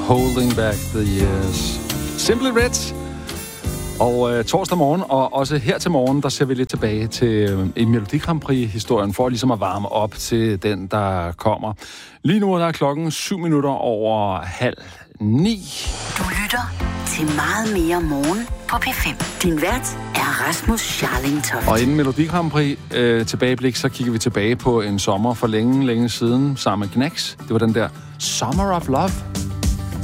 Holding Back the Years. Simply Red. Og torsdag morgen, og også her til morgen, der ser vi lidt tilbage til en Melodi Grand Prix-historien, for ligesom at varme op til den, der kommer. Lige nu er klokken 7:07. Du lytter til Meget mere morgen på P5. Din vært er Rasmus Scharling Toft. Og inden Melodi Grand Prix tilbageblik, så kigger vi tilbage på en sommer for længe siden sammen med Knacks. Det var den der Summer of Love.